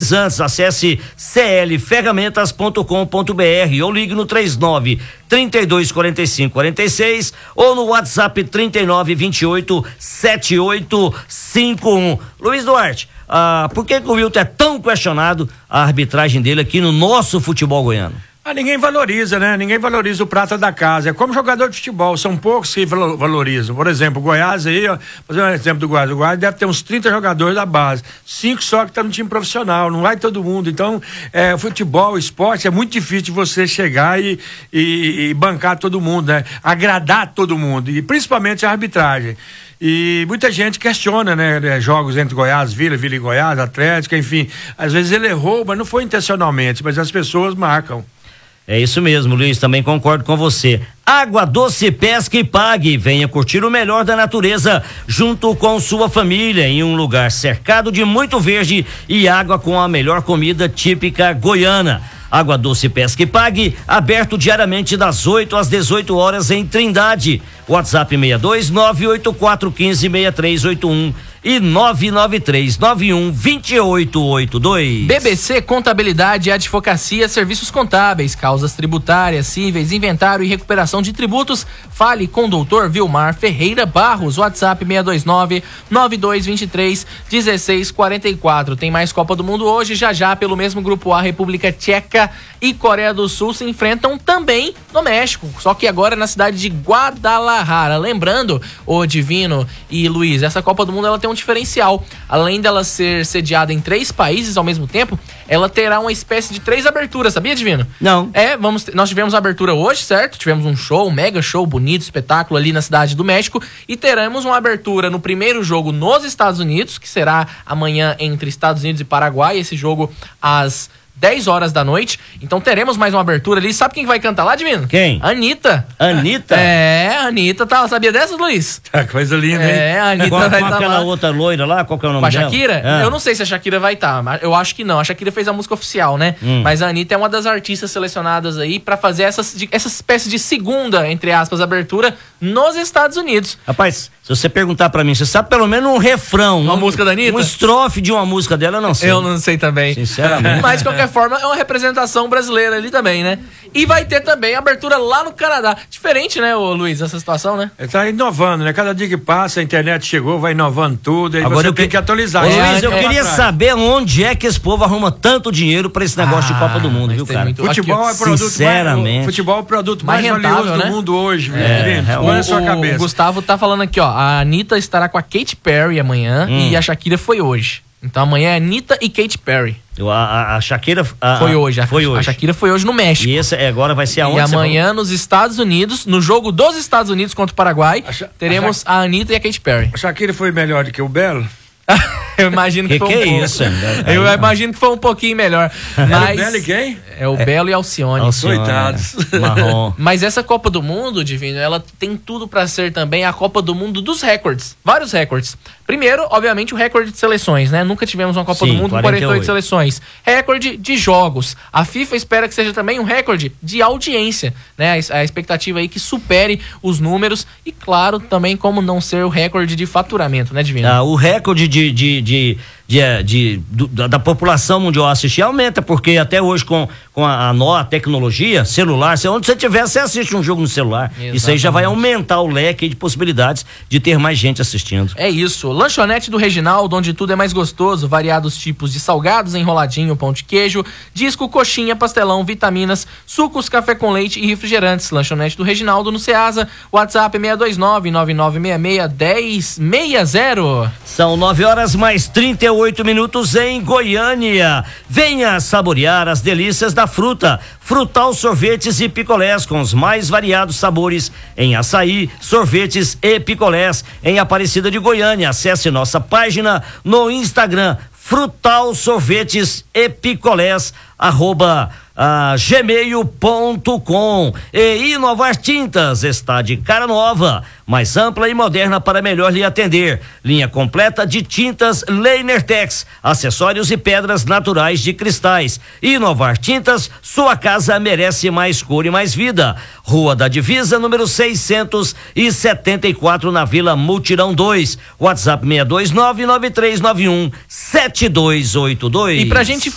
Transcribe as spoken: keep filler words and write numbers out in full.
fertilizantes. Acesse c l ferramentas ponto com ponto b r ou ligue no três nove, trinta e dois, quarenta e cinco, quarenta e seis ou no WhatsApp trinta e nove, vinte e oito, setenta e oito cinquenta e um. Luiz Duarte, ah, por que que o Wilton é tão questionado a arbitragem dele aqui no nosso futebol goiano? Ah, ninguém valoriza, né? Ninguém valoriza o prata da casa. É como jogador de futebol, são poucos que valorizam. Por exemplo, o Goiás aí, ó, fazer um exemplo do Goiás. O Goiás deve ter uns trinta jogadores da base. Cinco só que tá no time profissional, não vai todo mundo. Então, é, futebol, esporte, é muito difícil de você chegar e, e, e bancar todo mundo, né? Agradar todo mundo, e principalmente a arbitragem. E muita gente questiona, né, jogos entre Goiás, Vila, Vila e Goiás, Atlético, enfim. Às vezes ele errou, mas não foi intencionalmente, mas as pessoas marcam. É isso mesmo, Luiz, também concordo com você. Água Doce Pesca e Pague, venha curtir o melhor da natureza junto com sua família em um lugar cercado de muito verde e água com a melhor comida típica goiana. Água Doce Pesca e Pague, aberto diariamente das oito às dezoito horas em Trindade. WhatsApp seis dois nove oito quatro um cinco seis três oito um e nove nove três nove um dois oito oito dois. B B C Contabilidade e Advocacia, Serviços Contábeis, causas tributárias, cíveis, inventário e recuperação de tributos. Fale com o doutor Vilmar Ferreira Barros. WhatsApp seis dois nove nove dois dois três um seis quatro quatro. Tem mais Copa do Mundo hoje, já já pelo mesmo grupo A, República Tcheca e Coreia do Sul se enfrentam também no México, só que agora na cidade de Guadalajara. Lembrando, ô Divino e Luiz, essa Copa do Mundo ela tem um diferencial. Além dela ser sediada em três países ao mesmo tempo, ela terá uma espécie de três aberturas, sabia, Divino? Não. É, vamos, nós tivemos a abertura hoje, certo? Tivemos um show, um mega show, bonito, espetáculo ali na cidade do México, e teremos uma abertura no primeiro jogo nos Estados Unidos, que será amanhã entre Estados Unidos e Paraguai, esse jogo às dez horas da noite. Então teremos mais uma abertura ali. Sabe quem vai cantar lá, Divino? Quem? Anitta. Anitta? É, a Anitta tá. Sabia dessa, Luiz? É, coisa linda, hein? É, a Anitta Com, vai com estar aquela lá. outra loira lá, qual que é o nome Com a dela? Shakira? É. Eu não sei se a Shakira vai estar, mas eu acho que não. A Shakira fez a música oficial, né? Hum. Mas a Anitta é uma das artistas selecionadas aí pra fazer essas, de- essa espécie de segunda, entre aspas, abertura nos Estados Unidos. Rapaz, se você perguntar pra mim, você sabe pelo menos um refrão. Uma um, música da Anitta? Um estrofe de uma música dela, eu não sei. Eu não sei também. Sinceramente. Mas, de qualquer forma, é uma representação brasileira ali também, né? E vai ter também abertura lá no Canadá. Diferente, né, ô Luiz, essa situação, né? Ele tá inovando, né? Cada dia que passa, a internet chegou, vai inovando tudo, aí Agora você eu tem que- que atualizar. Ô, É, Luiz, eu é, queria atrás. saber onde é que esse povo arruma tanto dinheiro pra esse negócio de Ah, Copa do Mundo, mas viu, tem cara? muito- Futebol Aqui, é produto sinceramente. mais, futebol é o produto mais, Mais rentável, valioso né? do mundo hoje, É, menino. realmente. Põe na O, sua o cabeça. Gustavo tá falando aqui, ó. A Anitta estará com a Katy Perry amanhã Hum. e a Shakira foi hoje. Então amanhã é Anitta e Katy Perry. Eu- A, a, a Shakira... a- Foi a- hoje. A, Foi hoje. A Shakira foi hoje no México. E esse é, agora vai ser E aonde? você amanhã nos Estados Unidos, no jogo dos Estados Unidos contra o Paraguai, A Sha- teremos a Anitta e a Katy Perry. A Shakira foi melhor do que o Belo? Eu imagino que, Que foi que um é pouco. isso, ainda? Eu Aí, imagino que foi um pouquinho melhor. Era o Mas Belo e quem? é o Belo e Alcione. Alcione, Coitados. né? Marrom. Mas essa Copa do Mundo, Divino, ela tem tudo pra ser também a Copa do Mundo dos recordes. Vários recordes. Primeiro, obviamente, o recorde de seleções, né? Nunca tivemos uma Copa Sim, do Mundo com quarenta e oito. quarenta e oito seleções. Recorde de jogos. A FIFA espera que seja também um recorde de audiência, né? A, a expectativa aí que supere os números e, claro, também como não ser o recorde de faturamento, né, Divino? Ah, o recorde de, de, de, de, de- do- da, da população mundial assistir aumenta, porque até hoje com, com a, a nova tecnologia, celular, se onde você estiver, você assiste um jogo no celular. Isso aí já vai aumentar o leque de possibilidades de ter mais gente assistindo. É isso. Lanchonete do Reginaldo, onde tudo é mais gostoso. Variados tipos de salgados, enroladinho, pão de queijo, disco, coxinha, pastelão, vitaminas, sucos, café com leite e refrigerantes. Lanchonete do Reginaldo no Ceasa. WhatsApp seis dois nove, nove nove seis seis, um zero seis zero. São nove horas mais trinta e oito minutos em Goiânia. Venha saborear as delícias da fruta. Frutal Sorvetes e Picolés com os mais variados sabores em açaí, sorvetes e picolés em Aparecida de Goiânia. Acesse nossa página no Instagram, Frutal Sorvetes e Picolés, arroba ah, gmail ponto com. E Inovar Tintas está de cara nova, mais ampla e moderna para melhor lhe atender. Linha completa de tintas Leinertex, acessórios e pedras naturais de cristais. Inovar Tintas, sua casa merece mais cor e mais vida. Rua da Divisa, número seiscentos e setenta e quatro, na Vila Mutirão dois. WhatsApp seis dois nove, nove três nove um, sete dois oito dois. E pra gente